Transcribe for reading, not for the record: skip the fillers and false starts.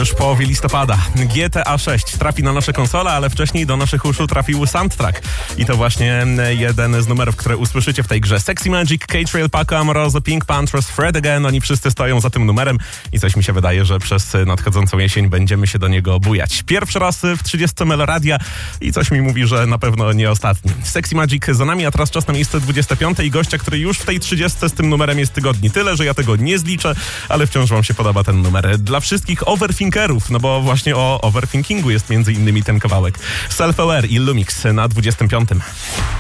już w połowie listopada. GTA 6 trafi na nasze konsole, ale wcześniej do naszych uszu trafił soundtrack. I to właśnie jeden z numerów, które usłyszycie w tej grze. Sexy Magic, K-Trail, Paco Amoroso, Pink Panthers, Fred Again. Oni wszyscy stoją za tym numerem i coś mi się wydaje, że przez nadchodzącą jesień będziemy się do niego bujać. Pierwszy raz w 30 Meloradia i coś mi mówi, że na pewno nie ostatni. Sexy Magic za nami, a teraz czas na miejsce 25 i gościa, który już w tej 30 z tym numerem jest tygodni. Tyle, że ja tego nie zliczę, ale wciąż wam się podoba ten numer. Dla wszystkich overthinkerów, no bo właśnie o overthinkingu jest między innymi ten kawałek. Self-Aware i Lumix na 25.